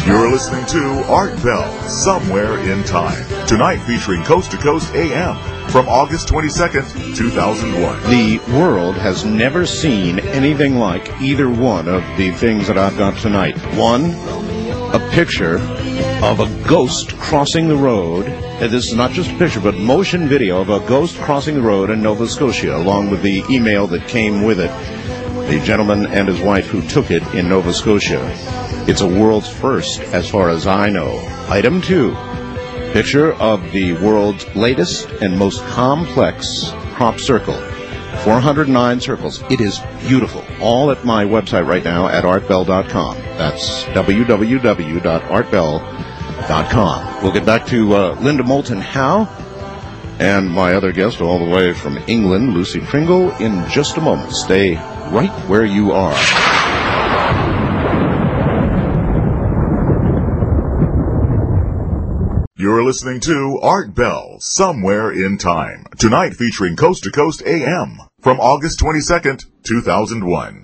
You're listening to Art Bell, Somewhere in Time. Tonight featuring Coast to Coast AM from August 22nd, 2001. The world has never seen anything like either one of the things that I've got tonight. One, a picture of a ghost crossing the road. And this is not just a picture, but motion video of a ghost crossing the road in Nova Scotia, along with the email that came with it. The gentleman and his wife who took it in Nova Scotia. It's a world's first, as far as I know. Item 2, picture of the world's latest and most complex crop circle. 409 circles. It is beautiful. All at my website right now at artbell.com. That's www.artbell.com. We'll get back to Linda Moulton Howe and my other guest all the way from England, Lucy Pringle, in just a moment. Stay right where you are. You're listening to Art Bell, Somewhere in Time. Tonight featuring Coast to Coast AM from August 22nd, 2001.